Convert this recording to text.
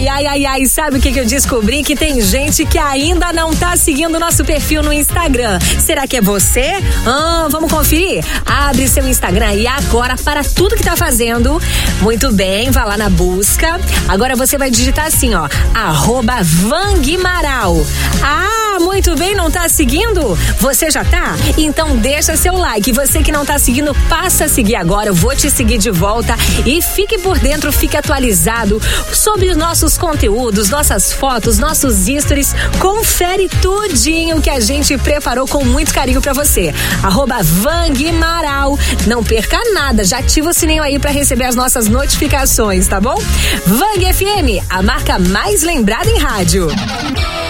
Ai, sabe o que eu descobri? Que tem gente que ainda não tá seguindo o nosso perfil no Instagram. Será que é você? Vamos conferir? Abre seu Instagram aí agora para tudo que tá fazendo. Muito bem, vá lá na busca. Agora você vai digitar assim, ó, @Vanguimaral. Muito bem, não tá seguindo? Você já tá? Então deixa seu like. Você que não tá seguindo, passa a seguir agora. Eu vou te seguir de volta e fique por dentro, fique atualizado sobre os nossos conteúdos, nossas fotos, nossos stories. Confere tudinho que a gente preparou com muito carinho pra você. @Vanguimaral. Não perca nada, já ativa o sininho aí pra receber as nossas notificações, tá bom? Vang FM, a marca mais lembrada em rádio.